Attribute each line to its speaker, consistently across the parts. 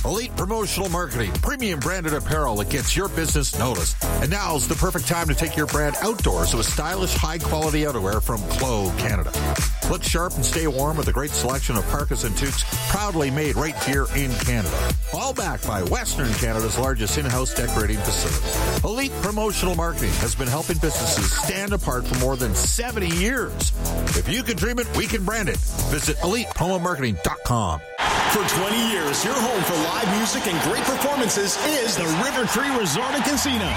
Speaker 1: Elite Promotional Marketing, premium branded apparel that gets your business noticed. And now's the perfect time to take your brand outdoors with stylish, high-quality outerwear from Clo Canada. Look sharp and stay warm with a great selection of parkas and toques proudly made right here in Canada. All backed by Western Canada's largest in-house decorating facility. Elite Promotional Marketing has been helping businesses stand apart for more than 70 years. If you can dream it, we can brand it. Visit ElitePromoMarketing.com.
Speaker 2: For 20 years, your home for live music and great performances is the River Cree Resort and Casino.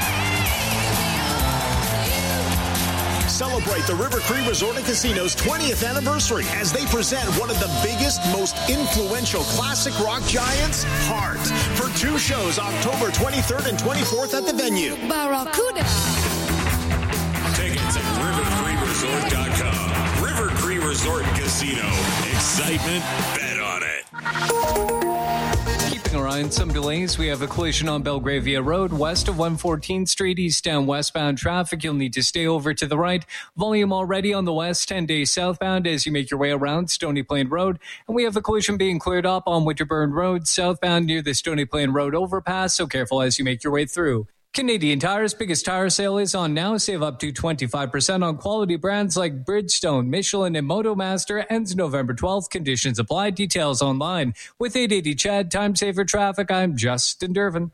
Speaker 2: Celebrate the River Cree Resort and Casino's 20th anniversary as they present one of the biggest, most influential classic rock giants, Heart, for 2 shows October 23rd and 24th at the venue.
Speaker 3: Barracuda.
Speaker 4: Tickets at rivercreeresort.com. River Cree Resort and Casino. Excitement, bet on it.
Speaker 5: Keeping our eye on some delays, we have a collision on Belgravia Road, west of 114th Street, eastbound westbound traffic. You'll need to stay over to the right. Volume already on the west, 10-day southbound as you make your way around Stony Plain Road. And we have a collision being cleared up on Winterburn Road, southbound near the Stony Plain Road overpass, so careful as you make your way through. Canadian Tire's biggest tire sale is on now. Save up to 25% on quality brands like Bridgestone, Michelin, and MotoMaster. Ends November 12th. Conditions apply. Details online. With 880 Chad, Time Saver Traffic, I'm Justin Dervin.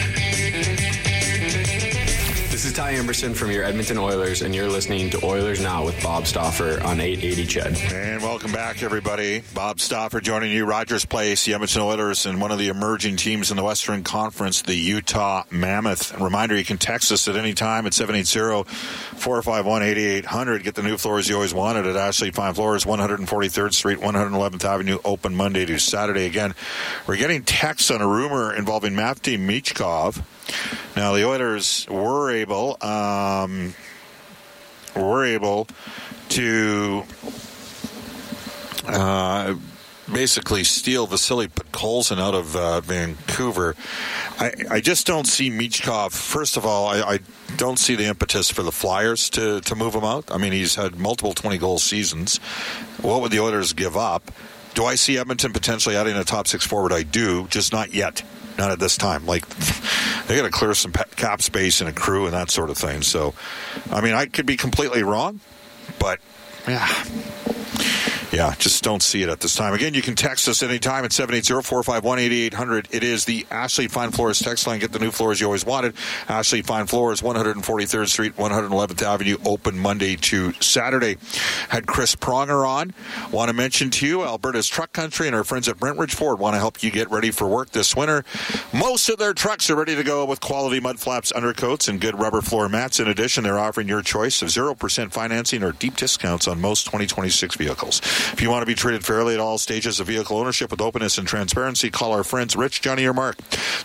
Speaker 6: This is Ty Emerson from your Edmonton Oilers, and you're listening to Oilers Now with Bob Stauffer on 880 Ched.
Speaker 1: And welcome back, everybody. Bob Stauffer joining you. Rogers Place, the Edmonton Oilers, and one of the emerging teams in the Western Conference, the Utah Mammoth. A reminder, you can text us at any time at 780-451-8800. Get the new floors you always wanted at Ashley Fine Floors, 143rd Street, 111th Avenue, open Monday to Saturday. Again, we're getting texts on a rumor involving Mavty Michkov. Now, the Oilers were able to basically steal Vasily Podkolzin out of Vancouver. I just don't see Michkov. First of all, I don't see the impetus for the Flyers to move him out. I mean, he's had multiple 20-goal seasons. What would the Oilers give up? Do I see Edmonton potentially adding a top 6 forward? I do, just not yet. Not at this time. Like, they got to clear some cap space and a crew and that sort of thing. So, I mean, I could be completely wrong, but yeah, just don't see it at this time. Again, you can text us anytime at 780-451-8800. It is the Ashley Fine Floors text line. Get the new floors you always wanted. Ashley Fine Floors, 143rd Street, 111th Avenue, open Monday to Saturday. Had Chris Pronger on. Want to mention to you, Alberta's Truck Country and our friends at Brentridge Ford want to help you get ready for work this winter. Most of their trucks are ready to go with quality mud flaps, undercoats, and good rubber floor mats. In addition, they're offering your choice of 0% financing or deep discounts on most 2026 vehicles. If you want to be treated fairly at all stages of vehicle ownership with openness and transparency, call our friends Rich, Johnny, or Mark.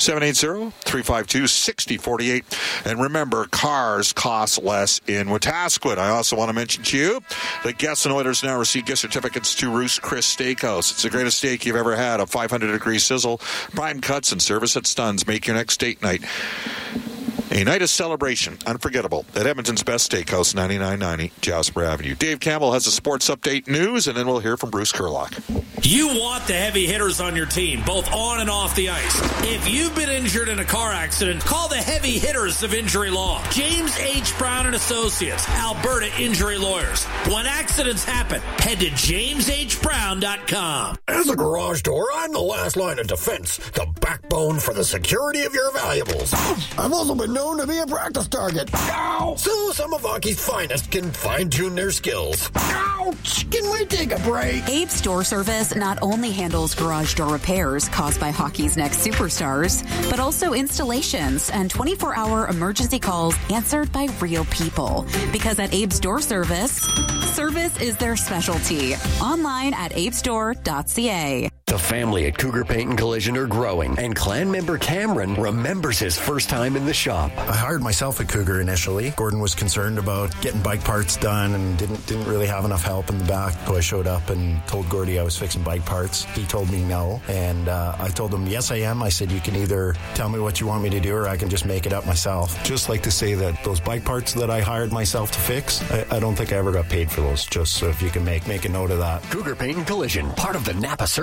Speaker 1: 780-352-6048. And remember, cars cost less in Wetaskiwin. I also want to mention to you that guests and Oilers now receive gift certificates to Roost Chris Steakhouse. It's the greatest steak you've ever had. A 500-degree sizzle, prime cuts, and service that stuns. Make your next date night a night of celebration, unforgettable, at Edmonton's Best Steakhouse, 9990 Jasper Avenue. Dave Campbell has a sports update news, and then we'll hear from Bruce Kurlock.
Speaker 7: You want the heavy hitters on your team, both on and off the ice. If you've been injured in a car accident, call the heavy hitters of Injury Law. James H. Brown and Associates, Alberta Injury Lawyers. When accidents happen, head to jameshbrown.com.
Speaker 8: As a garage door, I'm the last line of defense, the backbone for the security of your valuables. I've also been known to be a practice target. Ow! So some of hockey's finest can fine-tune their skills. Ouch! Can we take a break?
Speaker 9: Abe's Door Service not only handles garage door repairs caused by hockey's next superstars, but also installations and 24-hour emergency calls answered by real people. Because at Abe's Door Service, service is their specialty. Online at abesdoor.ca.
Speaker 10: The family at Cougar Paint and Collision are growing, and clan member Cameron remembers his first time in the shop.
Speaker 11: I hired myself at Cougar initially. Gordon was concerned about getting bike parts done and didn't really have enough help in the back. So I showed up and told Gordy I was fixing bike parts. He told me no, and I told him, yes, I am. I said, you can either tell me what you want me to do or I can just make it up myself. Just like to say that those bike parts that I hired myself to fix, I don't think I ever got paid for those, just so if you can make a note of that.
Speaker 10: Cougar Paint and Collision, part of the Napa Certified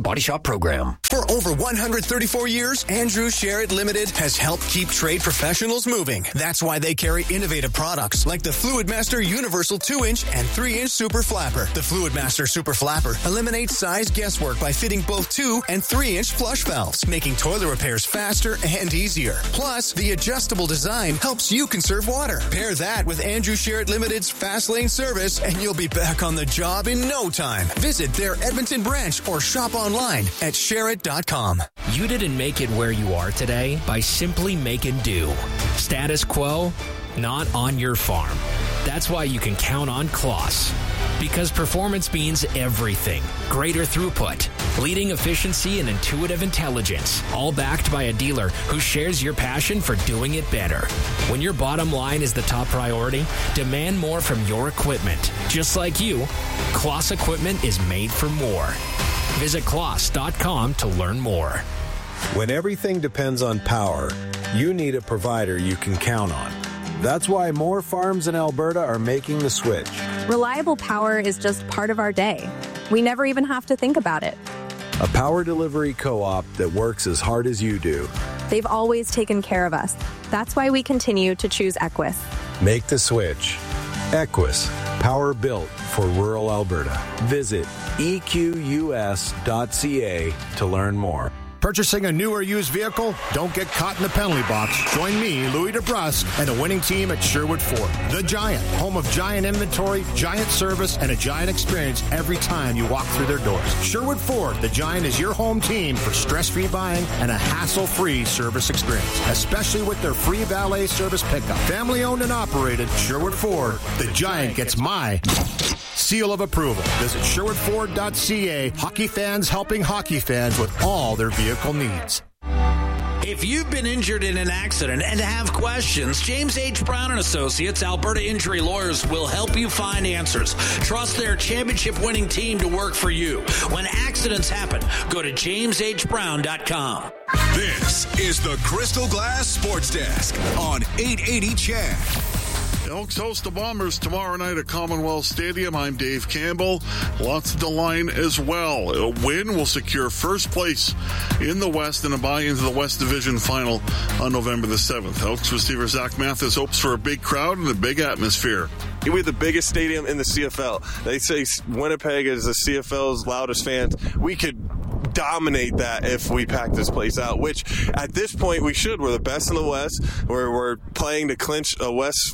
Speaker 10: Body Shop program.
Speaker 3: For over 134 years, Andrew Sherritt Limited has helped keep trade professionals moving. That's why they carry innovative products like the Fluidmaster Universal 2-inch and 3-inch Super Flapper. The Fluidmaster Super Flapper eliminates size guesswork by fitting both 2 and 3-inch flush valves, making toilet repairs faster and easier. Plus, the adjustable design helps you conserve water. Pair that with Andrew Sherritt Limited's Fast Lane service, and you'll be back on the job in no time. Visit their Edmonton branch or shop online at Sherritt.com.
Speaker 12: You didn't make it where you are today by simply making do. Status quo, not on your farm. That's why you can count on Kloss. Because performance means everything. Greater throughput, leading efficiency, and intuitive intelligence. All backed by a dealer who shares your passion for doing it better. When your bottom line is the top priority, demand more from your equipment. Just like you, Kloss equipment is made for more. Visit Kloss.com to learn more.
Speaker 13: When everything depends on power, you need a provider you can count on. That's why more farms in Alberta are making the switch.
Speaker 14: Reliable power is just part of our day. We never even have to think about it.
Speaker 13: A power delivery co-op that works as hard as you do.
Speaker 14: They've always taken care of us. That's why we continue to choose Equus.
Speaker 13: Make the switch. Equus, power built for rural Alberta. Visit equs.ca to learn more.
Speaker 15: Purchasing a new or used vehicle? Don't get caught in the penalty box. Join me, Louis DeBrusque, and the winning team at Sherwood Ford. The Giant, home of Giant inventory, Giant service, and a Giant experience every time you walk through their doors. Sherwood Ford, the Giant is your home team for stress-free buying and a hassle-free service experience, especially with their free valet service pickup. Family-owned and operated, Sherwood Ford, the Giant gets my seal of approval. Visit SherwoodFord.ca. Hockey fans helping hockey fans with all their vehicle needs.
Speaker 7: If you've been injured in an accident and have questions, James H. Brown & Associates, Alberta Injury Lawyers, will help you find answers. Trust their championship-winning team to work for you. When accidents happen, go to jameshbrown.com.
Speaker 4: This is the Crystal Glass Sports Desk on 880 CHED.
Speaker 16: Elks host the Bombers tomorrow night at Commonwealth Stadium. I'm Dave Campbell. Lots of the line as well. A win will secure first place in the West and a bye into the West Division final on November the 7th. Elks receiver Zach Mathis hopes for a big crowd and a big atmosphere.
Speaker 17: We have the biggest stadium in the CFL. They say Winnipeg is the CFL's loudest fans. We could dominate that if we pack this place out, which at this point we should. We're the best in the West. We're playing to clinch the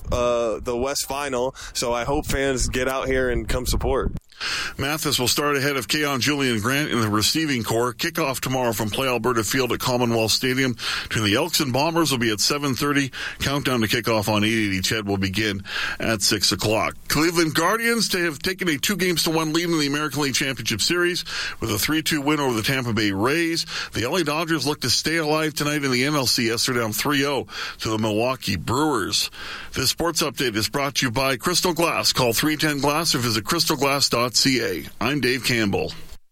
Speaker 17: West final, so I hope fans get out here and come support.
Speaker 16: Mathis will start ahead of Keon Julian Grant in the receiving corps. Kickoff tomorrow from Play Alberta Field at Commonwealth Stadium between the Elks and Bombers will be at 7:30. Countdown to kickoff on 880 CHED will begin at 6 o'clock. Cleveland Guardians have taken a 2-1 lead in the American League Championship Series with a 3-2 win over the Tampa Bay Rays. The LA Dodgers look to stay alive tonight in the NLCS. They're down 3-0 to the Milwaukee Brewers. This sports update is brought to you by Crystal Glass. Call 310-GLASS or visit crystalglass.ca. I'm Dave Campbell.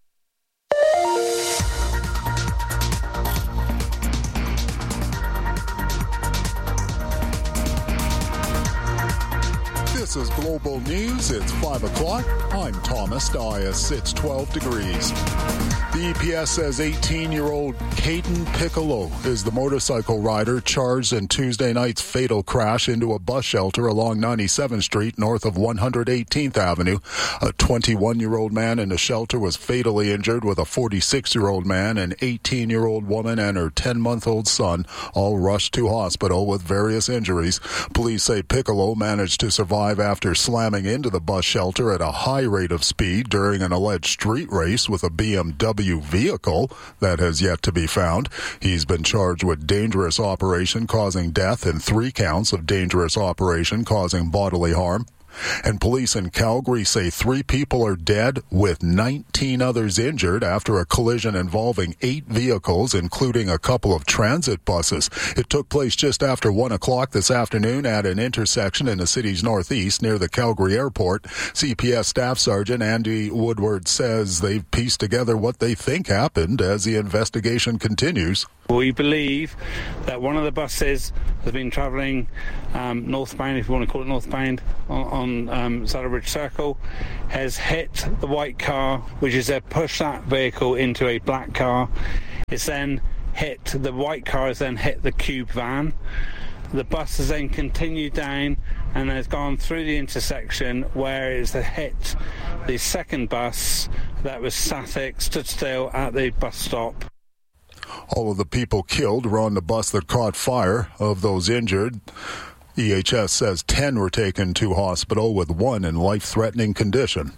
Speaker 18: This is Global News. It's 5 o'clock. I'm Thomas Dias. It's 12 degrees. The EPS says 18-year-old Caden Piccolo is the motorcycle rider charged in Tuesday night's fatal crash into a bus shelter along 97th Street north of 118th Avenue. A 21-year-old man in the shelter was fatally injured, with a 46-year-old man, an 18-year-old woman, and her 10-month-old son all rushed to hospital with various injuries. Police say Piccolo managed to survive after slamming into the bus shelter at a high rate of speed during an alleged street race with a BMW vehicle that has yet to be found. He's been charged with dangerous operation causing death and 3 counts of dangerous operation causing bodily harm. And police in Calgary say 3 people are dead with 19 others injured after a collision involving 8 vehicles, including a couple of transit buses. It took place just after 1 o'clock this afternoon at an intersection in the city's northeast near the Calgary airport. CPS Staff Sergeant Andy Woodward says they've pieced together what they think happened as the investigation continues.
Speaker 19: We believe that one of the buses has been travelling northbound, if you want to call it northbound, on on Saddlebridge Circle has hit the white car, which is pushed that vehicle into a black car. It's then the white car has then hit the cube van. The bus has then continued down and has gone through the intersection where it's hit the second bus that was static, stood still at the bus stop.
Speaker 18: All of the people killed were on the bus that caught fire. Of those injured, EHS says 10 were taken to hospital, with 1 in life-threatening condition.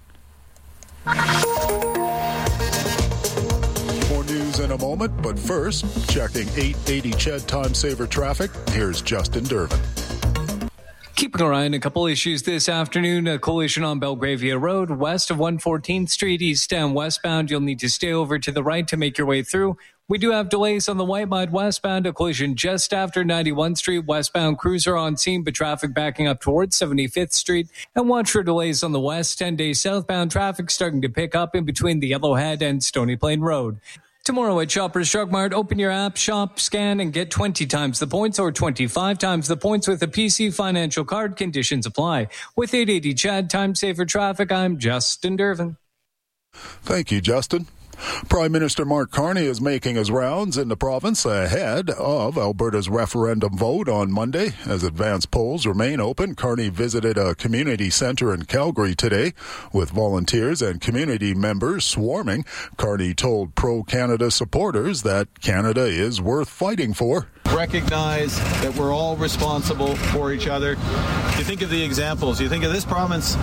Speaker 18: More news in a moment, but first, checking 880 Ched Time Saver traffic, here's Justin Durbin.
Speaker 5: Keeping our eye on a couple issues this afternoon. A collision on Belgravia Road, west of 114th Street, eastbound westbound. You'll need to stay over to the right to make your way through. We do have delays on the Whitemud westbound. A collision just after 91st Street, westbound cruiser on scene, but traffic backing up towards 75th Street. And watch for delays on the west 10-day southbound traffic starting to pick up in between the Yellowhead and Stony Plain Road. Tomorrow at Shoppers Drug Mart, open your app, shop, scan, and get 20 times the points or 25 times the points with a PC financial card. Conditions apply. With 880 Ched Time Saver Traffic, I'm Justin Durbin.
Speaker 18: Thank you, Justin. Prime Minister Mark Carney is making his rounds in the province ahead of Alberta's referendum vote on Monday. As advanced polls remain open, Carney visited a community centre in Calgary today with volunteers and community members swarming. Carney told pro-Canada supporters that Canada is worth fighting for.
Speaker 20: Recognize that we're all responsible for each other. You think of the examples. You think of this province,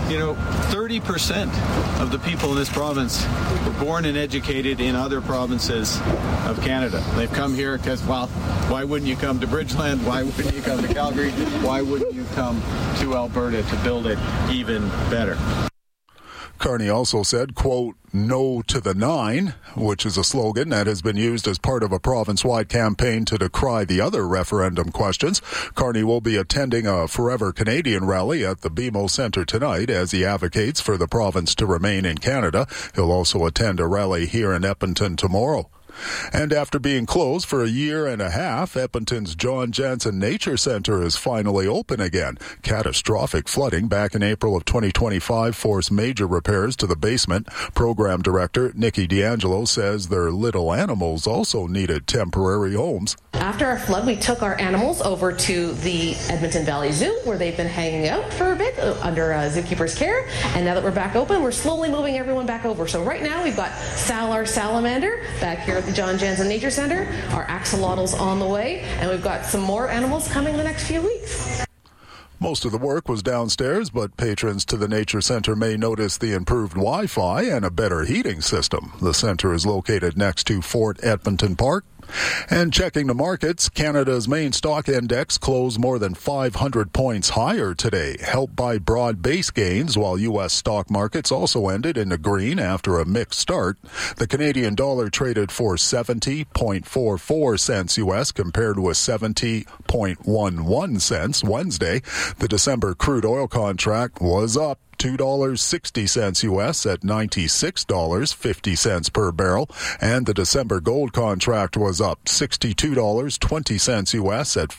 Speaker 20: 30% of the people in this province were born and educated in other provinces of Canada. They've come here because, well, why wouldn't you come to Bridgeland? Why wouldn't you come to Calgary? Why wouldn't you come to Alberta to build it even better?
Speaker 18: Carney also said, quote, "No to the 9, which is a slogan that has been used as part of a province-wide campaign to decry the other referendum questions. Carney will be attending a Forever Canadian rally at the BMO Centre tonight as he advocates for the province to remain in Canada. He'll also attend a rally here in Edmonton tomorrow. And after being closed for a year and a half, Edmonton's John Jansen Nature Centre is finally open again. Catastrophic flooding back in April of 2025 forced major repairs to the basement. Program Director Nikki D'Angelo says their little animals also needed temporary homes.
Speaker 21: After our flood, we took our animals over to the Edmonton Valley Zoo, where they've been hanging out for a bit under zookeeper's care. And now that we're back open, we're slowly moving everyone back over. So right now we've got our salamander back here at the John Jansen Nature Centre. Our axolotls on the way, and we've got some more animals coming the next few weeks.
Speaker 18: Most of the work was downstairs, but patrons to the Nature Centre may notice the improved Wi-Fi and a better heating system. The centre is located next to Fort Edmonton Park. And checking the markets, Canada's main stock index closed more than 500 points higher today, helped by broad-based gains, while U.S. stock markets also ended in the green after a mixed start. The Canadian dollar traded for 70.44 cents U.S. compared with 70.11 cents Wednesday. The December crude oil contract was up $2.60 U.S. at $96.50 per barrel, and the December gold contract was up $62.20 U.S. at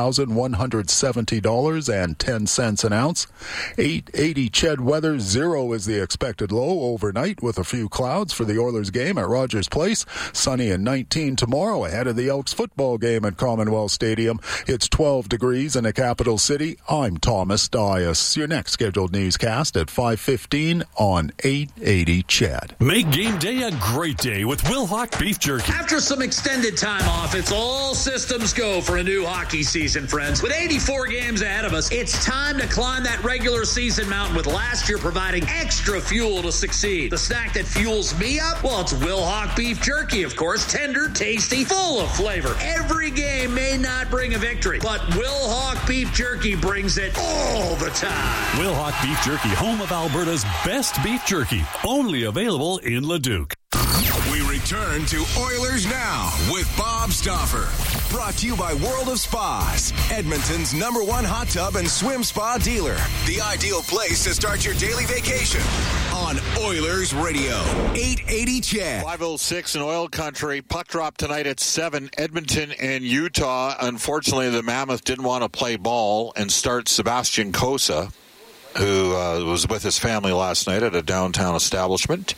Speaker 18: $4,170.10 an ounce. 880 Ched weather, 0 is the expected low overnight with a few clouds for the Oilers game at Rogers Place. Sunny and 19 tomorrow ahead of the Elks football game at Commonwealth Stadium. It's 12 degrees in the capital city. I'm Thomas Dias. Your next scheduled newscast at 5:15 on 880 Ched.
Speaker 4: Make game day a great day with Wilhauk Beef Jerky.
Speaker 7: After some extended time off, it's all systems go for a new hockey season, friends. With 84 games ahead of us, it's time to climb that regular season mountain, with last year providing extra fuel to succeed. The snack that fuels me up? Well, it's Wilhauk Beef Jerky, of course. Tender, tasty, full of flavor. Every game may not bring a victory, but Wilhauk Beef Jerky brings it all the time.
Speaker 4: Wilhauk Beef Jerky, home of Alberta's best beef jerky, only available in Leduc.
Speaker 22: We return to Oilers Now with Bob Stauffer. Brought to you by World of Spas, Edmonton's #1 hot tub and swim spa dealer. The ideal place to start your daily vacation on Oilers Radio. 880 Ched.
Speaker 1: 5:06 in oil country. Puck drop tonight at 7. Edmonton and Utah. Unfortunately, the Mammoth didn't want to play ball and start Sebastian Cossa. who was with his family last night at a downtown establishment.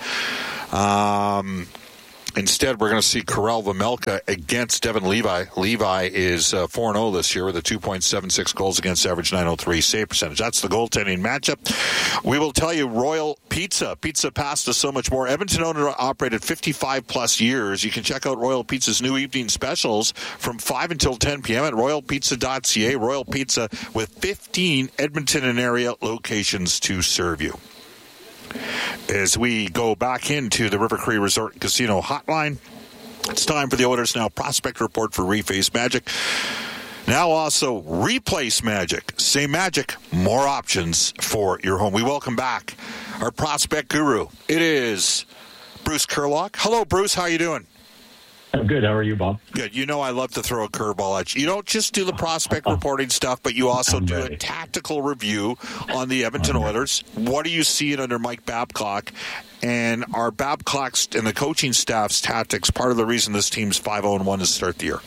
Speaker 1: Instead, we're going to see Karel Vejmelka against Devin Levi. Levi is 4-0 this year with a 2.76 goals against average, 903 save percentage. That's the goaltending matchup. We will tell you Royal Pizza. Pizza Pasta, so much more. Edmonton owner operated 55-plus years. You can check out Royal Pizza's new evening specials from 5 until 10 p.m. at royalpizza.ca. Royal Pizza with 15 Edmonton and area locations to serve you. As we go back into the River Cree Resort and Casino hotline, it's time for the Oilers Now Prospect Report for Reface Magic. Now also Replace Magic. Same magic, more options for your home. We welcome back our prospect guru. It is Bruce Kurlock. Hello, Bruce. How you doing?
Speaker 2: I'm good. How are you, Bob?
Speaker 1: Good. You know I love to throw a curveball at you. You don't just do the prospect reporting stuff, but you also do a tactical review on the Edmonton Oilers. What are you seeing under Mike Babcock? And are Babcock's and the coaching staff's tactics part of the reason this team's 5-0-1 to start the year?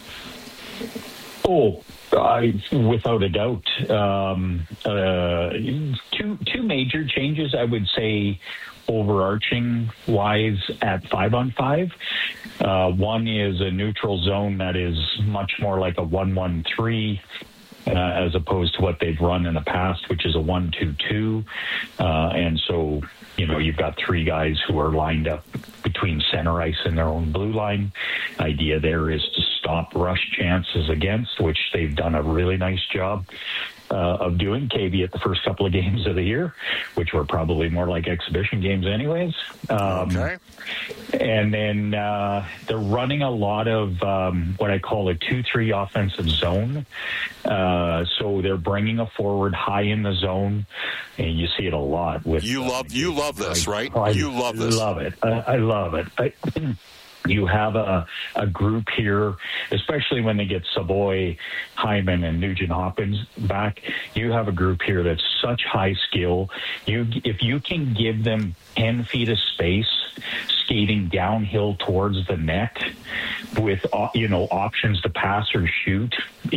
Speaker 2: Without a doubt. Two major changes, I would say, overarching wise at 5-on-5. One is a neutral zone that is much more like a 1-1-3 as opposed to what they've run in the past, which is a 1-2-2. And so, you've got three guys who are lined up between center ice and their own blue line. Idea there is to stop rush chances against, which they've done a really nice job of doing, caveat the first couple of games of the year, which were probably more like exhibition games anyways.
Speaker 1: Okay.
Speaker 2: And then they're running a lot of what I call a 2-3 offensive zone. So they're bringing a forward high in the zone, and you see it a lot. With
Speaker 1: You love this, right?
Speaker 2: You love this. I love it. You have a group here, especially when they get Savoy, Hyman, and Nugent Hopkins back. You have a group here that's such high skill. If you can give them 10 feet of space, skating downhill towards the net with options to pass or shoot,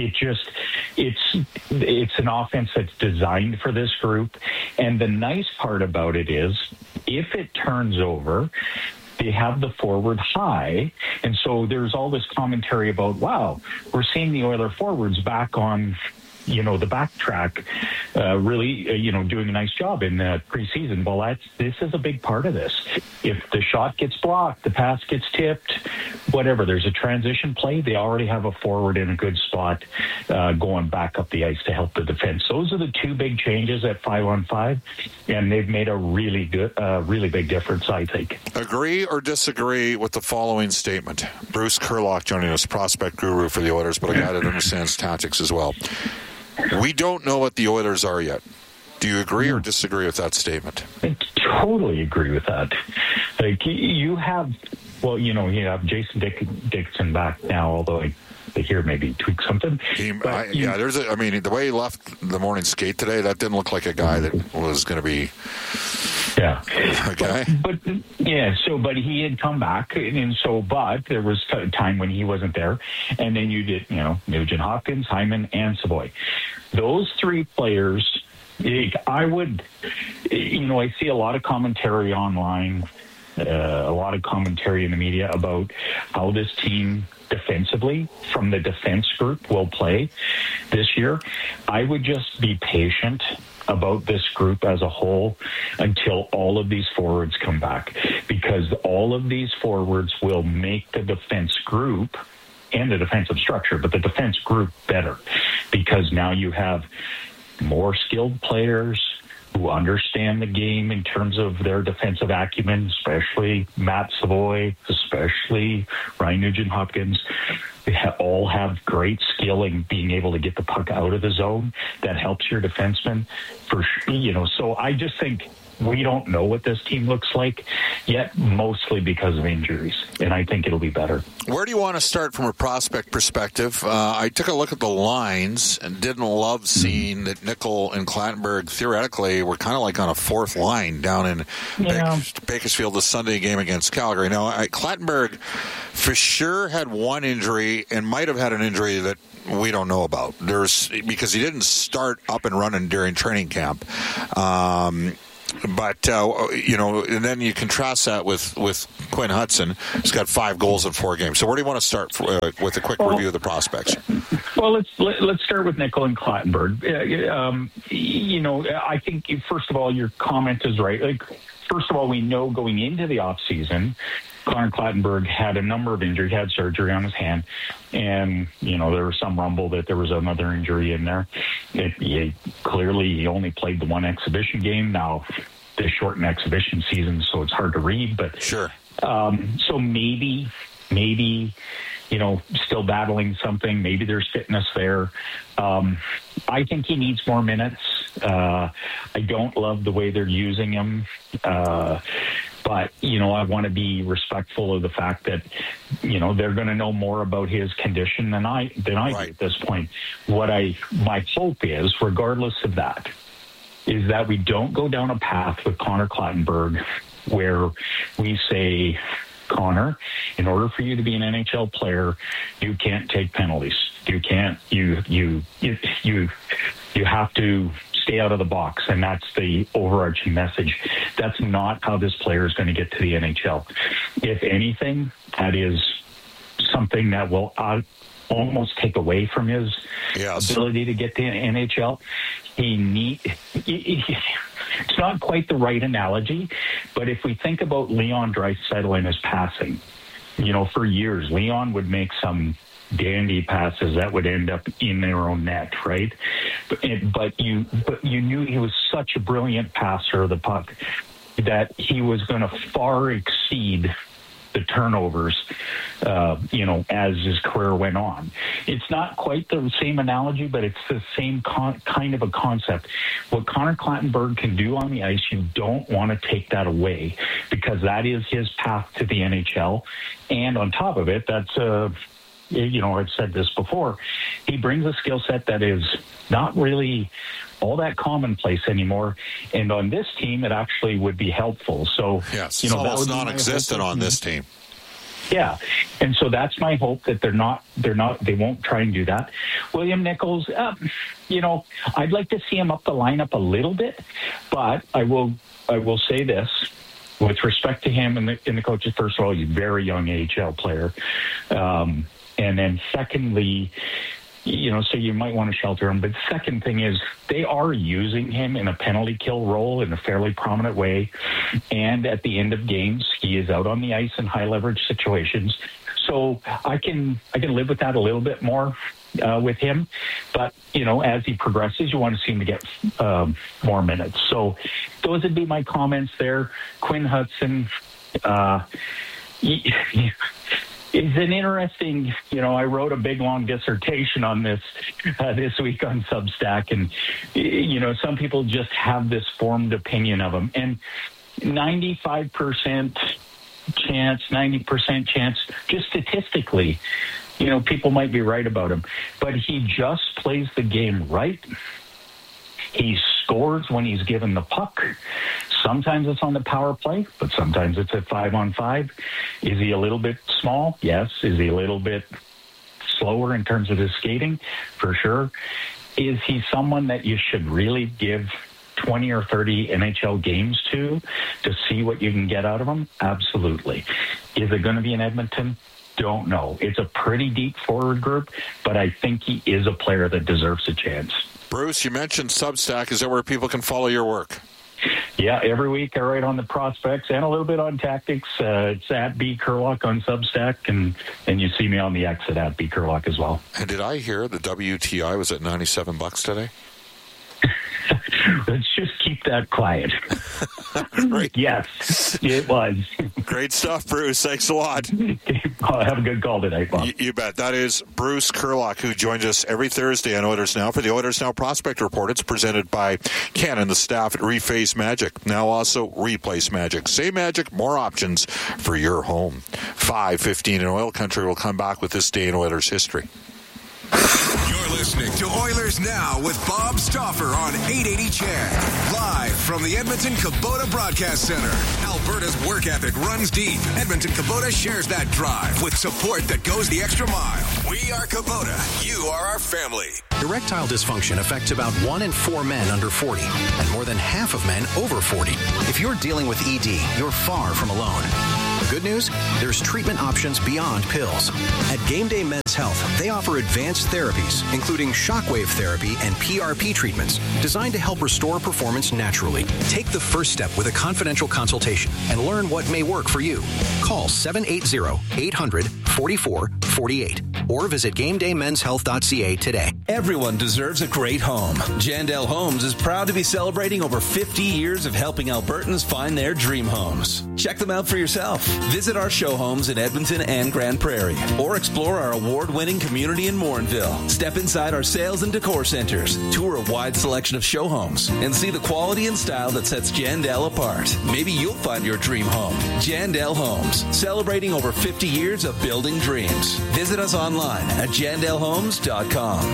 Speaker 2: it's an offense that's designed for this group. And the nice part about it is, if it turns over, they have the forward high, and so there's all this commentary about, wow, we're seeing the Oiler forwards back on, the backtrack, really, doing a nice job in the preseason. Well, this is a big part of this. If the shot gets blocked, the pass gets tipped, whatever, there's a transition play, they already have a forward in a good spot going back up the ice to help the defense. Those are the two big changes at 5-on-5, and they've made a really big difference, I think.
Speaker 1: Agree or disagree with the following statement? Bruce Kurlock joining us, prospect guru for the Oilers, but a guy that understands tactics as well. We don't know what the Oilers are yet. Do you agree or disagree with that statement?
Speaker 2: I totally agree with that. Like, you have Jason Dickinson back now, although I hear maybe tweak something. The way he left the morning skate today, that didn't look like a guy that was going to be... Yeah.
Speaker 1: Okay.
Speaker 2: But he had come back, but there was a time when he wasn't there, and then you did, Nugent Hopkins, Hyman, and Savoy. Those three players, I would, I see a lot of commentary online, a lot of commentary in the media about how this team defensively from the defense group will play this year. I would just be patient about this group as a whole until all of these forwards come back, because all of these forwards will make the defense group and the defensive structure, but the defense group better, because now you have more skilled players who understand the game in terms of their defensive acumen, especially Matt Savoy, especially Ryan Nugent-Hopkins. They all have great skill in being able to get the puck out of the zone. That helps your defenseman, so I just think we don't know what this team looks like yet, mostly because of injuries, and I think it'll be better.
Speaker 1: Where do you want to start from a prospect perspective? I took a look at the lines and didn't love seeing that Nickel and Clattenburg theoretically were kind of like on a fourth line down in Bakersfield, the Sunday game against Calgary. Now, Clattenburg for sure had one injury and might have had an injury that we don't know about. Because he didn't start up and running during training camp. But and then you contrast that with Quinn Hudson, who's got 5 goals in 4 games. So where do you want to start with a quick review of the prospects?
Speaker 2: Well, let's start with Nickel and Clattenburg. I think, first of all, your comment is right. Like, first of all, we know going into the offseason, Connor Clattenburg had a number of injuries, had surgery on his hand, and, there was some rumble that there was another injury in there. Clearly, he only played the one exhibition game. Now, they shortened exhibition season, so it's hard to read, but
Speaker 1: sure.
Speaker 2: So maybe, still battling something. Maybe there's fitness there. I think he needs more minutes. I don't love the way they're using him. But, I want to be respectful of the fact that, they're going to know more about his condition than I do at this point. My hope is, regardless of that, is that we don't go down a path with Connor Clattenburg where we say, Connor, in order for you to be an NHL player, you can't take penalties. You can't. You have to stay out of the box, and that's the overarching message. That's not how this player is going to get to the NHL. If anything, that is something that will almost take away from his ability to get to the NHL. It's not quite the right analogy, but if we think about Leon Draisaitl and his passing, for years, Leon would make some dandy passes that would end up in their own net, right? But you knew he was such a brilliant passer of the puck that he was going to far exceed the turnovers, as his career went on. It's not quite the same analogy, but it's the same kind of a concept. What Connor Clattenburg can do on the ice, you don't want to take that away, because that is his path to the NHL. And on top of it, that's I've said this before, he brings a skill set that is not really all that commonplace anymore. And on this team, it actually would be helpful. So,
Speaker 1: yes, it's almost non-existent on this team.
Speaker 2: Yeah. And so that's my hope, that they won't try and do that. William Nichols, I'd like to see him up the lineup a little bit, but I will say this. With respect to him and the coaches, first of all, he's a very young AHL player. And then secondly, so you might want to shelter him. But the second thing is they are using him in a penalty kill role in a fairly prominent way. And at the end of games, he is out on the ice in high leverage situations. So I can live with that a little bit more with him. But, as he progresses, you want to see him to get more minutes. So those would be my comments there. Quinn Hudson, it's an interesting, I wrote a big, long dissertation on this this week on Substack. And, some people just have this formed opinion of him. And 95% chance, 90% chance, just statistically, people might be right about him. But he just plays the game right. He scores when he's given the puck. Sometimes it's on the power play, but sometimes it's at 5-on-5. Is he a little bit small? Yes. Is he a little bit slower in terms of his skating? For sure. Is he someone that you should really give 20 or 30 NHL games to see what you can get out of him? Absolutely. Is it going to be in Edmonton? Don't know. It's a pretty deep forward group, but I think he is a player that deserves a chance.
Speaker 1: Bruce, you mentioned Substack. Is that where people can follow your work?
Speaker 2: Yeah, every week I write on the prospects and a little bit on tactics. It's at B. Curlock on Substack, and you see me on the X at B. Curlock as well.
Speaker 1: And did I hear the WTI was at $97 today?
Speaker 2: let's just keep that quiet.
Speaker 1: Right.
Speaker 2: Yes, it was.
Speaker 1: Great stuff, Bruce. Thanks a lot.
Speaker 2: Have a good call tonight, Bob.
Speaker 1: You bet. That is Bruce Kurlock, who joins us every Thursday on Oilers Now for the Oilers Now Prospect Report. It's presented by Ken and the staff at Reface Magic. Now also Replace Magic. Same magic, more options for your home. 5:15 in Oil Country. We'll come back with this day in Oilers history.
Speaker 22: You're listening to Oilers Now with Bob Stauffer on 880 CHED. Live from the Edmonton Kubota Broadcast Center. Alberta's work ethic runs deep. Edmonton Kubota shares that drive with support that goes the extra mile. We are Kubota. You are our family.
Speaker 6: Erectile dysfunction affects about 1 in 4 men under 40 and more than half of men over 40. If you're dealing with ED, you're far from alone. Good news? There's treatment options beyond pills. At Game Day Men's Health, they offer advanced therapies, including shockwave therapy and PRP treatments, designed to help restore performance naturally. Take the first step with a confidential consultation and learn what may work for you. Call 780-800-4448 or visit GameDayMen'sHealth.ca today.
Speaker 8: Everyone deserves a great home. Jandel Homes is proud to be celebrating over 50 years of helping Albertans find their dream homes. Check them out for yourself. Visit our show homes in Edmonton and Grand Prairie, or explore our award-winning community in Morinville. Step inside our sales and decor centers, tour a wide selection of show homes, and see the quality and style that sets Jandel apart. Maybe you'll find your dream home. Jandel Homes, celebrating over 50 years of building dreams. Visit us online at jandelhomes.com.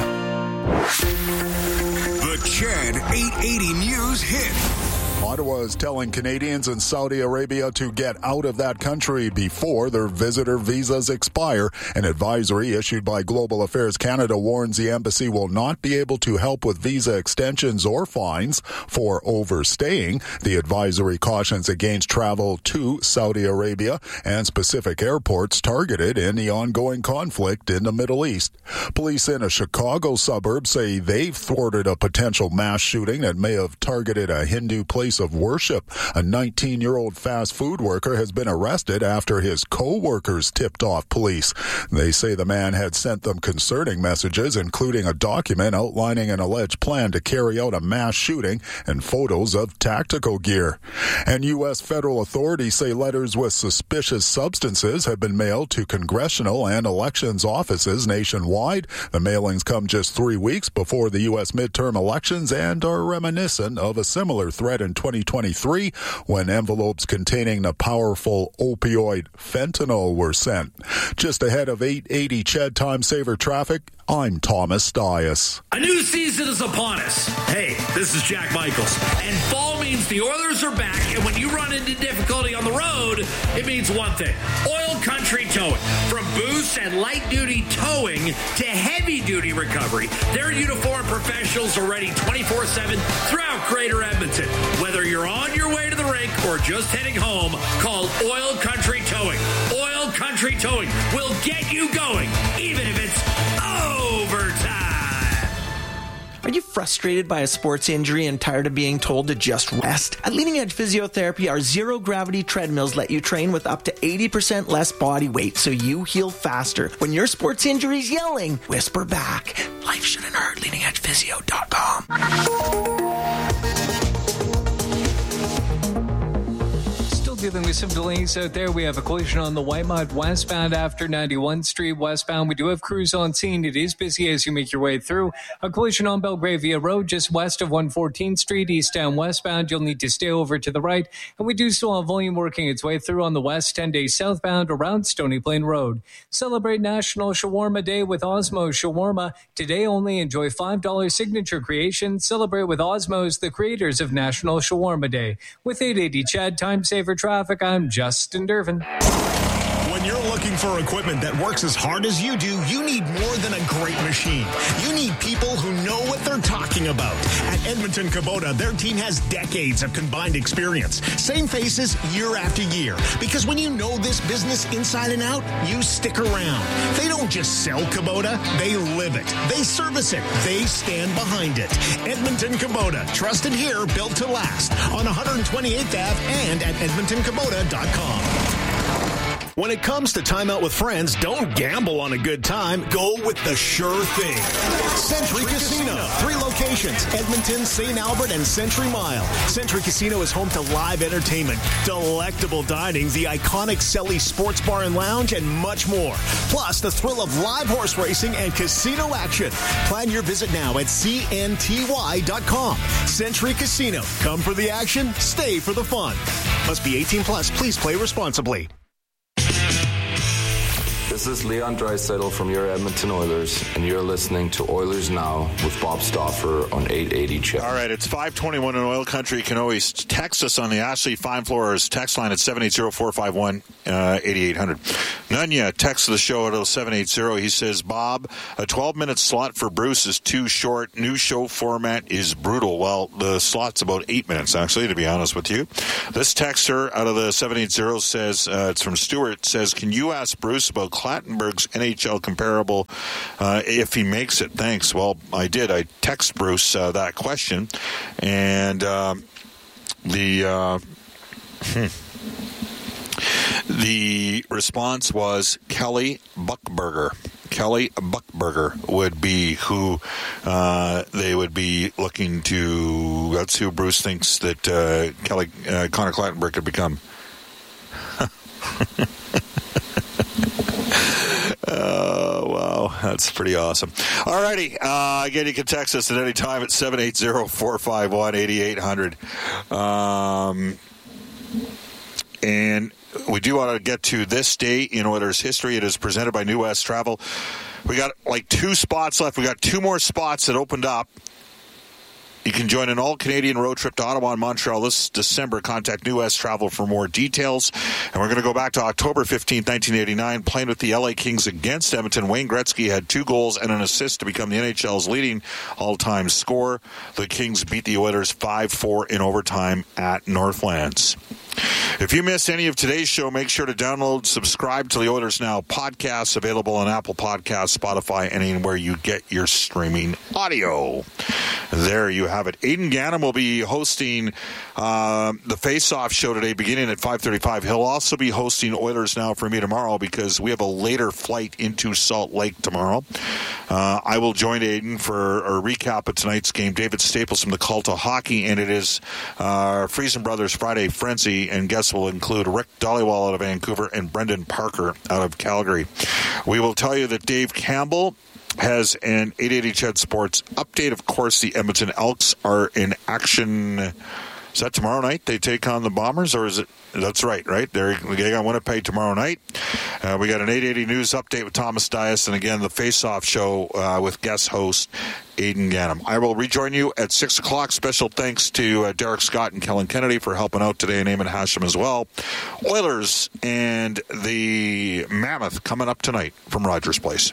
Speaker 22: The CHED 880 News hit.
Speaker 18: Ottawa is telling Canadians in Saudi Arabia to get out of that country before their visitor visas expire. An advisory issued by Global Affairs Canada warns the embassy will not be able to help with visa extensions or fines for overstaying. The advisory cautions against travel to Saudi Arabia and specific airports targeted in the ongoing conflict in the Middle East. Police in a Chicago suburb say they've thwarted a potential mass shooting that may have targeted a Hindu place of worship. A 19-year-old fast food worker has been arrested after his co-workers tipped off police. They say the man had sent them concerning messages, including a document outlining an alleged plan to carry out a mass shooting and photos of tactical gear. And U.S. federal authorities say letters with suspicious substances have been mailed to congressional and elections offices nationwide. The mailings come just 3 weeks before the U.S. midterm elections and are reminiscent of a similar threat in 2023 when envelopes containing the powerful opioid fentanyl were sent. Just ahead of 880 CHED Time Saver traffic, I'm Thomas Dias.
Speaker 7: A new season is upon us. Hey, this is Jack Michaels. And fall means the Oilers are back, and when you run into difficulty on the road, it means one thing. Oil Country Towing. From boost and light-duty towing to heavy-duty recovery, their uniformed professionals are ready 24/7 throughout Greater Edmonton. Whether you're on your way to the rink or just heading home, call Oil Country Towing. Oil Country Towing will get you going, even if it's overtime.
Speaker 23: Are you frustrated by a sports injury and tired of being told to just rest? At Leading Edge Physiotherapy, our zero-gravity treadmills let you train with up to 80% less body weight so you heal faster. When your sports injury's yelling, whisper back. Life shouldn't hurt. LeadingEdgePhysio.com.
Speaker 5: Dealing with some delays out there. We have a collision on the Whitemud westbound after 91 Street westbound. We do have crews on scene. It is busy as you make your way through. A collision on Belgravia Road just west of 114th Street, eastbound westbound. You'll need to stay over to the right. And we do still have volume working its way through on the west 10-day southbound around Stony Plain Road. Celebrate National Shawarma Day with Osmo Shawarma. Today only enjoy $5 signature creation. Celebrate with Osmos, the creators of National Shawarma Day. With 880 CHED Time Saver Traffic, I'm Justin Dervin.
Speaker 24: When you're looking for equipment that works as hard as you do, you need more than a great machine. You need people who know what they're talking about. At Edmonton Kubota, their team has decades of combined experience. Same faces year after year. Because when you know this business inside and out, you stick around. They don't just sell Kubota, they live it. They service it. They stand behind it. Edmonton Kubota, trusted here, built to last. On 128th Ave and at EdmontonKubota.com. When it comes to time out with friends, don't gamble on a good time. Go with the sure thing. Century Casino. 3 locations, Edmonton, St. Albert, and Century Mile. Century Casino is home to live entertainment, delectable dining, the iconic Selly Sports Bar and Lounge, and much more. Plus, the thrill of live horse racing and casino action. Plan your visit now at cnty.com. Century Casino. Come for the action, stay for the fun. Must be 18 plus. Please play responsibly.
Speaker 3: This is Leon Draisaitl from your Edmonton Oilers, and you're listening to Oilers Now with Bob Stauffer on 880 CHED.
Speaker 1: All right, it's 5:21 in Oil Country. You can always text us on the Ashley Fine Floors text line at 780-451-8800. Nunya texts the show at 780. He says, Bob, a 12-minute slot for Bruce is too short. New show format is brutal. Well, the slot's about 8 minutes, actually, to be honest with you. This texter out of the 780 says, it's from Stuart, says, can you ask Bruce about Clattenburg's NHL comparable if he makes it? Thanks. Well, I did. I text Bruce that question, and the response was Kelly Buchberger. Kelly Buchberger would be who they would be looking to. That's who Bruce thinks that Connor Clattenburg could become. Oh, wow. That's pretty awesome. All righty. Again, you can text us at any time at 780-451-8800. And we do want to get to this day in Oilers history. It is presented by New West Travel. We got like 2 spots left. We got 2 more spots that opened up. You can join an all-Canadian road trip to Ottawa and Montreal this December. Contact New West Travel for more details. And we're going to go back to October 15, 1989, playing with the LA Kings against Edmonton. Wayne Gretzky had 2 goals and an assist to become the NHL's leading all-time scorer. The Kings beat the Oilers 5-4 in overtime at Northlands. If you missed any of today's show, make sure to download, subscribe to the Oilers Now podcast, available on Apple Podcasts, Spotify, anywhere you get your streaming audio. There you have it. Aidan Gannon will be hosting the Face-Off show today, beginning at 5:35. He'll also be hosting Oilers Now for me tomorrow because we have a later flight into Salt Lake tomorrow. I will join Aidan for a recap of tonight's game. David Staples from the Cult of Hockey, and it is Friesen Brothers Friday Frenzy, and guests will include Rick Dollywall out of Vancouver and Brendan Parker out of Calgary. We will tell you that Dave Campbell has an 880 CHED Sports update. Of course, the Edmonton Elks are in action. Is that tomorrow night? They take on the Bombers, or is it? That's right? They got Winnipeg tomorrow night. We got an 880 News update with Thomas Dias, and again, the Face-Off show with guest host Aidan Gannon. I will rejoin you at 6 o'clock. Special thanks to Derek Scott and Kellen Kennedy for helping out today, and Eamon Hashem as well. Oilers and the Mammoth coming up tonight from Rogers Place.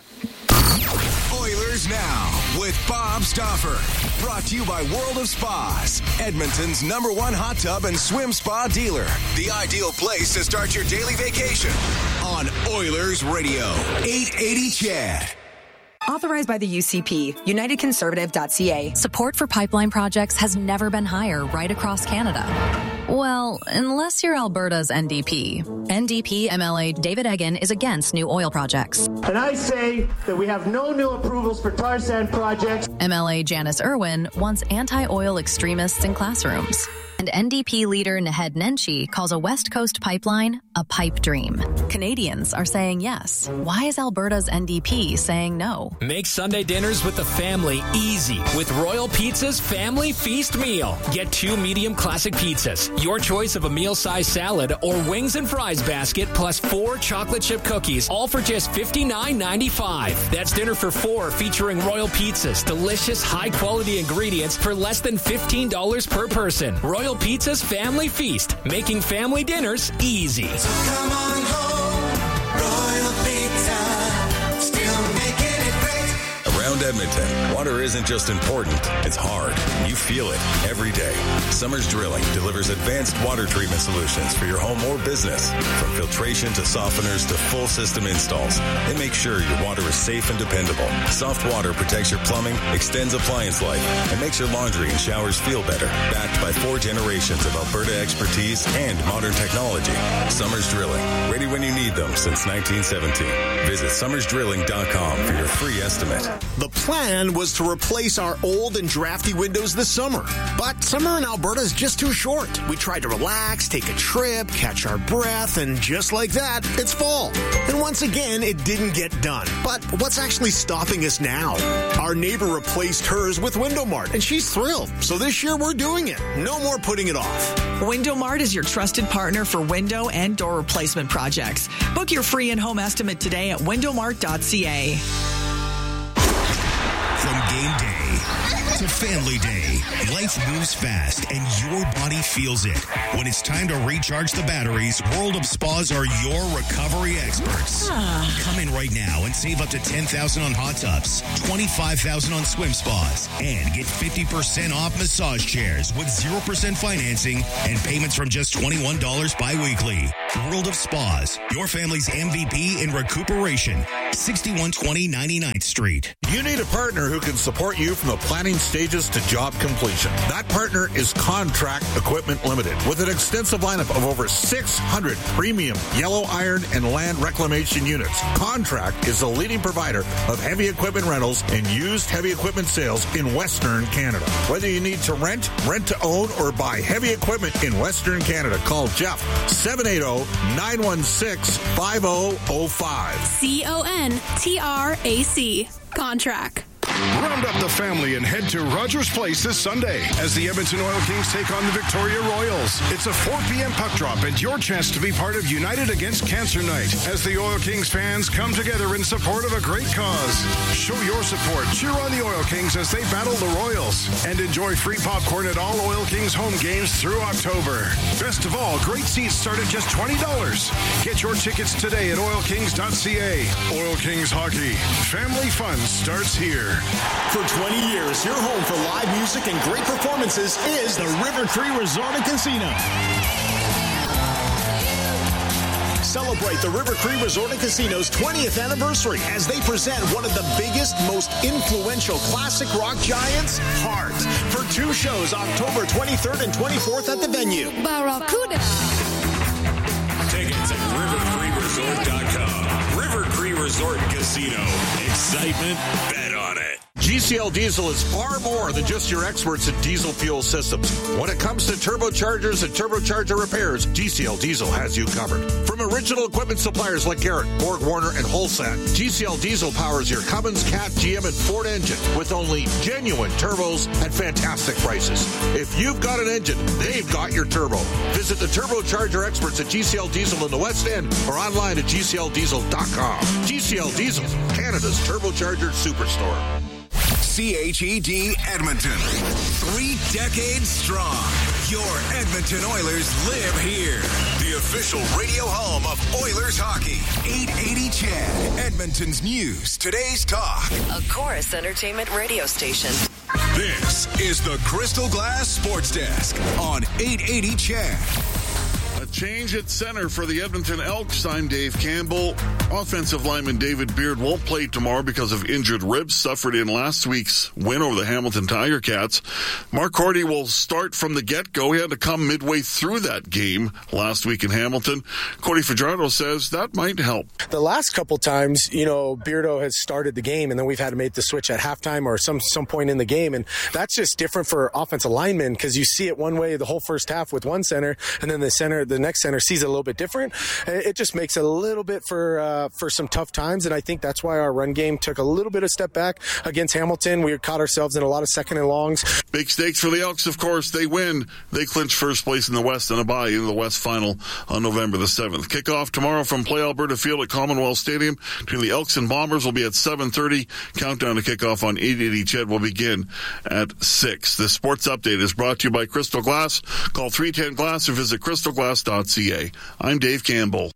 Speaker 22: Oilers Now with Bob Stauffer. Brought to you by World of Spas, Edmonton's #1 hot tub and swim spa dealer. The ideal place to start your daily vacation on Oilers Radio, 880 CHED.
Speaker 9: Authorized by the UCP, UnitedConservative.ca.
Speaker 10: Support for pipeline projects has never been higher right across Canada. Well, unless you're Alberta's NDP. NDP MLA David Eggen is against new oil projects.
Speaker 11: And I say that we have no new approvals for tar sand projects.
Speaker 10: MLA Janice Irwin wants anti-oil extremists in classrooms. And NDP leader Naheed Nenshi calls a West Coast pipeline a pipe dream. Canadians are saying yes. Why is Alberta's NDP saying no?
Speaker 12: Make Sunday dinners with the family easy with Royal Pizza's Family Feast Meal. Get 2 medium classic pizzas, your choice of a meal-sized salad or wings and fries basket, plus 4 chocolate chip cookies, all for just $59.95. That's dinner for 4 featuring Royal Pizza's delicious, high-quality ingredients for less than $15 per person. Royal Pizza's Family Feast, making family dinners easy.
Speaker 22: So come on home, Royal Pizza, still making it great.
Speaker 25: Around
Speaker 13: around Edmonton. Water isn't just important, it's hard. You feel it every day. Summers Drilling delivers advanced water treatment solutions for your home or business. From filtration to softeners to full system installs, they make sure your water is safe and dependable. Soft water protects your plumbing, extends appliance life, and makes your laundry and showers feel better. Backed by 4 generations of Alberta expertise and modern technology. Summers Drilling, ready when you need them since 1917. Visit summersdrilling.com for your free estimate.
Speaker 24: The plan was to replace our old and drafty windows this summer, but summer in Alberta is just too short. We tried to relax, take a trip, catch our breath, and just like that, it's fall. And once again, it didn't get done. But what's actually stopping us now? Our neighbor replaced hers with Window Mart, and she's thrilled. So this year, we're doing it. No more putting it off.
Speaker 14: Window Mart is your trusted partner for window and door replacement projects. Book your free in-home estimate today at windowmart.ca.
Speaker 15: From game day to family day, life moves fast and your body feels it. When it's time to recharge the batteries, World of Spas are your recovery experts. Come in right now and save up to $10,000 on hot tubs, $25,000 on swim spas, and get 50% off massage chairs with 0% financing and payments from just $21 bi-weekly. World of Spas, your family's MVP in recuperation. 6120 99th Street.
Speaker 1: You need a partner who can support you from the planning stages to job completion. That partner is Contract Equipment Limited, with an extensive lineup of over 600 premium yellow iron and land reclamation units. Contract is the leading provider of heavy equipment rentals and used heavy equipment sales in Western Canada. Whether you need to rent to own, or buy heavy equipment in Western Canada, call Jeff 780-916-5005.
Speaker 17: CONTRAC. Contract.
Speaker 25: Round up the family and head to Rogers Place this Sunday as the Edmonton Oil Kings take on the Victoria Royals. It's a 4 p.m. puck drop and your chance to be part of United Against Cancer Night as the Oil Kings fans come together in support of a great cause. Show your support. Cheer on the Oil Kings as they battle the Royals and enjoy free popcorn at all Oil Kings home games through October. Best of all, great seats start at just $20. Get your tickets today at oilkings.ca. Oil Kings Hockey. Family fun starts here.
Speaker 24: For 20 years, your home for live music and great performances is the River Cree Resort and Casino. Celebrate the River Cree Resort and Casino's 20th anniversary as they present one of the biggest, most influential classic rock giants, Heart, for 2 shows October 23rd and 24th at the venue.
Speaker 17: Barracuda.
Speaker 26: Tickets at rivercreeresort.com. River Cree Resort and Casino. Excitement, bet on it.
Speaker 1: GCL Diesel is far more than just your experts in diesel fuel systems. When it comes to turbochargers and turbocharger repairs, GCL Diesel has you covered. From original equipment suppliers like Garrett, Borg Warner, and Holsat, GCL Diesel powers your Cummins, Cat, GM, and Ford engine with only genuine turbos at fantastic prices. If you've got an engine, they've got your turbo. Visit the turbocharger experts at GCL Diesel in the West End or online at GCLDiesel.com. GCL Diesel, Canada's turbocharger superstore.
Speaker 22: CHED Edmonton. 3 decades strong. Your Edmonton Oilers live here. The official radio home of Oilers hockey. 880 CHED. Edmonton's news. Today's talk.
Speaker 27: A Chorus Entertainment radio station.
Speaker 22: This is the Crystal Glass Sports Desk on 880 CHED.
Speaker 16: A change at center for the Edmonton Elks. I'm Dave Campbell. Offensive lineman David Beard won't play tomorrow because of injured ribs suffered in last week's win over the Hamilton Tiger Cats. Mark Cordy will start from the get-go. He had to come midway through that game last week in Hamilton. Cody Fajardo says that might help.
Speaker 28: The last couple times, Beardo has started the game, and then we've had to make the switch at halftime or some point in the game, and that's just different for offensive linemen because you see it one way the whole first half with one center, and then the next center sees it a little bit different. It just makes it a little bit for some tough times, and I think that's why our run game took a little bit of step back against Hamilton. We caught ourselves in a lot of second and longs.
Speaker 16: Big stakes for the Elks, of course. They win. They clinch first place in the West and a bye into the West Final on November the 7th. Kickoff tomorrow from Play Alberta Field at Commonwealth Stadium between the Elks and Bombers will be at 7:30. Countdown to kickoff on 880 CHED will begin at 6. This sports update is brought to you by Crystal Glass. Call 310-GLASS or visit crystalglass.ca. I'm Dave Campbell.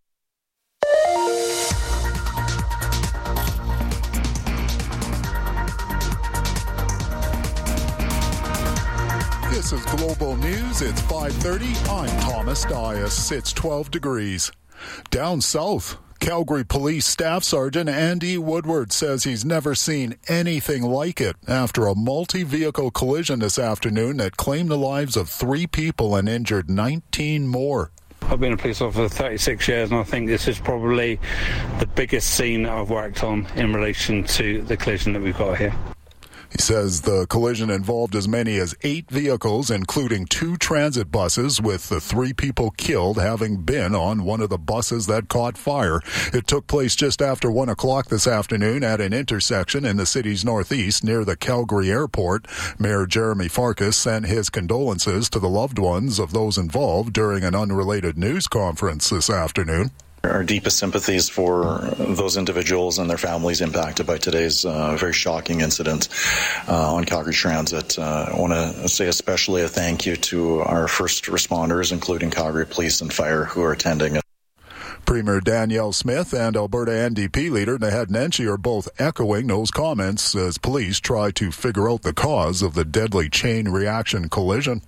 Speaker 2: This is Global News. It's 5:30. I'm Thomas Dias. It's 12 degrees. Down south, Calgary Police Staff Sergeant Andy Woodward says he's never seen anything like it after a multi-vehicle collision this afternoon that claimed the lives of 3 people and injured 19 more.
Speaker 4: I've been a police officer for 36 years, and I think this is probably the biggest scene that I've worked on in relation to the collision that we've got here.
Speaker 2: He says the collision involved as many as 8 vehicles, including 2 transit buses, with the 3 people killed having been on one of the buses that caught fire. It took place just after 1 o'clock this afternoon at an intersection in the city's northeast near the Calgary airport. Mayor Jeremy Farkas sent his condolences to the loved ones of those involved during an unrelated news conference this afternoon.
Speaker 6: Our deepest sympathies for those individuals and their families impacted by today's very shocking incident on Calgary Transit. I want to say especially a thank you to our first responders, including Calgary Police and Fire, who are attending it.
Speaker 2: Premier Danielle Smith and Alberta NDP leader Naheed Nenshi are both echoing those comments as police try to figure out the cause of the deadly chain reaction collision.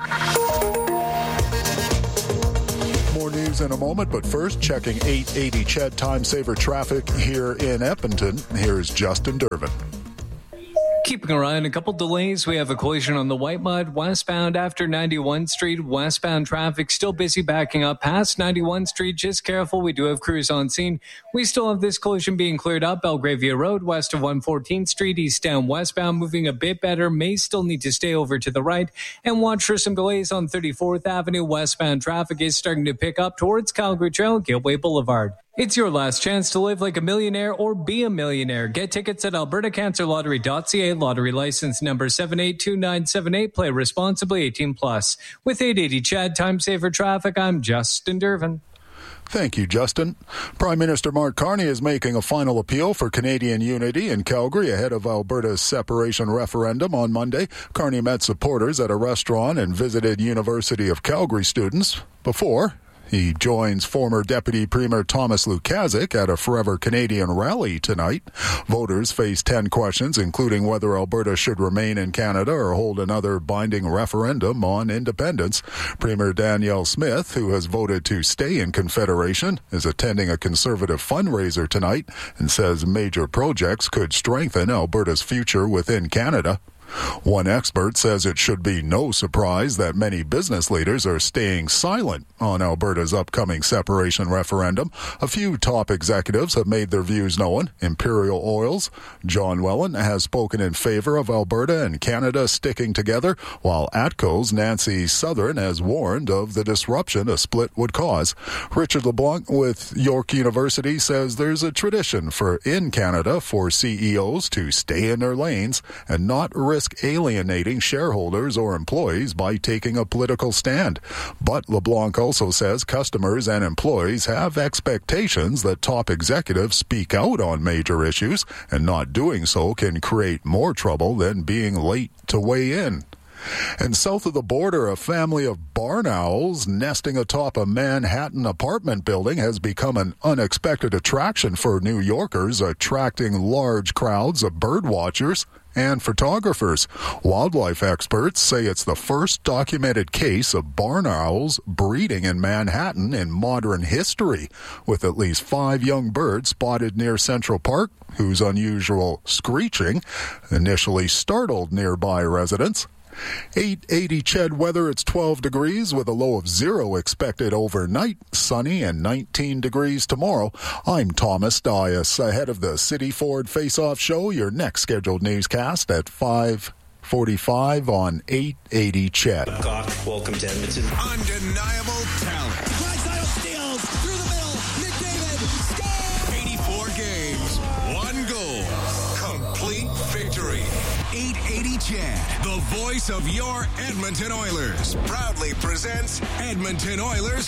Speaker 2: In a moment, but first, checking 880 CHED Time Saver traffic here in Edmonton. Here's Justin Durbin.
Speaker 5: Keeping our eye on a couple delays. We have a collision on the Whitemud westbound after 91 Street. Westbound traffic still busy backing up past 91 Street. Just careful. We do have crews on scene. We still have this collision being cleared up. Belgravia Road west of 114th Street. Eastbound westbound moving a bit better. May still need to stay over to the right. And watch for some delays on 34th Avenue. Westbound traffic is starting to pick up towards Calgary Trail, Gateway Boulevard. It's your last chance to live like a millionaire or be a millionaire. Get tickets at albertacancerlottery.ca. Lottery license number 782978. Play responsibly, 18+. With 880 CHED Time Saver Traffic, I'm Justin Durbin.
Speaker 2: Thank you, Justin. Prime Minister Mark Carney is making a final appeal for Canadian unity in Calgary ahead of Alberta's separation referendum on Monday. Carney met supporters at a restaurant and visited University of Calgary students before he joins former Deputy Premier Thomas Lukaszuk at a Forever Canadian rally tonight. Voters face 10 questions, including whether Alberta should remain in Canada or hold another binding referendum on independence. Premier Danielle Smith, who has voted to stay in Confederation, is attending a Conservative fundraiser tonight and says major projects could strengthen Alberta's future within Canada. One expert says it should be no surprise that many business leaders are staying silent on Alberta's upcoming separation referendum. A few top executives have made their views known. Imperial Oil's John Welland has spoken in favor of Alberta and Canada sticking together, while ATCO's Nancy Southern has warned of the disruption a split would cause. Richard LeBlanc with York University says there's a tradition in Canada for CEOs to stay in their lanes and not risk alienating shareholders or employees by taking a political stand. But LeBlanc also says customers and employees have expectations that top executives speak out on major issues, and not doing so can create more trouble than being late to weigh in. And south of the border, a family of barn owls nesting atop a Manhattan apartment building has become an unexpected attraction for New Yorkers, attracting large crowds of bird watchers and photographers. Wildlife experts say it's the first documented case of barn owls breeding in Manhattan in modern history, with at least 5 young birds spotted near Central Park, whose unusual screeching initially startled nearby residents. 880 CHED weather, it's 12 degrees with a low of 0 expected overnight, sunny and 19 degrees tomorrow. I'm Thomas Dias. Ahead of the City Ford Face-Off Show, your next scheduled newscast at 5:45 on 880 CHED.
Speaker 22: Welcome to Edmonton. Undeniable talent.
Speaker 8: Draisaitl steals through the middle. McDavid scores.
Speaker 22: 84 games, 1 goal. Complete victory. 880 CHED, the voice of your Edmonton Oilers, proudly presents Edmonton Oilers